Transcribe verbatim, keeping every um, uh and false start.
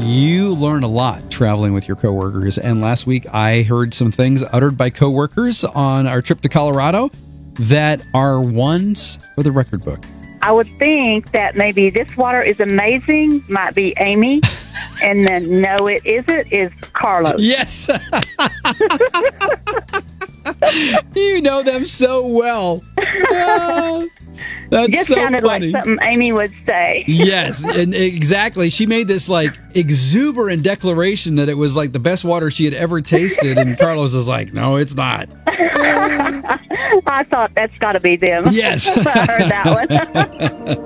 you learn a lot traveling with your coworkers. And last week, I heard some things uttered by coworkers on our trip to Colorado that are ones for the record book. I would think that maybe this water is amazing, might be Amy, and then no, it isn't, is Carlos. Yes. You know them so well. Uh, that's Just so sounded funny. like something Amy would say. Yes, and exactly. She made this like exuberant declaration that it was like the best water she had ever tasted, and Carlos is like, "No, it's not." I thought that's got to be them. Yes. I heard that one.